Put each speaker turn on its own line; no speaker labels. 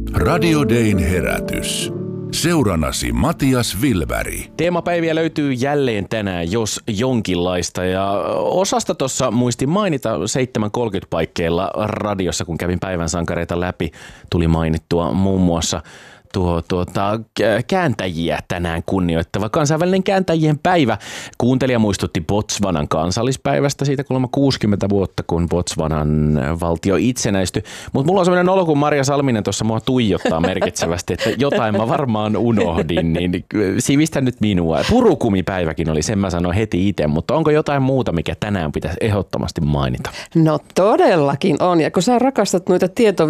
Radio Dayn herätys. Seurannasi Matias Wilberg.
Teemapäiviä löytyy jälleen tänään, jos jonkinlaista. Ja osasta tuossa muistin mainita 7.30 paikkeilla radiossa, kun kävin päivän sankareita läpi. Tuli mainittua muun muassa kääntäjiä tänään kunnioittava kansainvälinen kääntäjien päivä. Kuuntelija muistutti Botswanan kansallispäivästä siitä 60 vuotta, kun Botswanan valtio itsenäistyi. Mutta mulla on sellainen olo, kun Marja Salminen tuossa mua tuijottaa merkitsevästi, että jotain mä varmaan unohdin, niin sivistä nyt minua. Purukumipäiväkin oli, sen mä sanoin heti itse, mutta onko jotain muuta, mikä tänään pitäisi ehdottomasti mainita?
No todellakin on, ja kun sä rakastat noita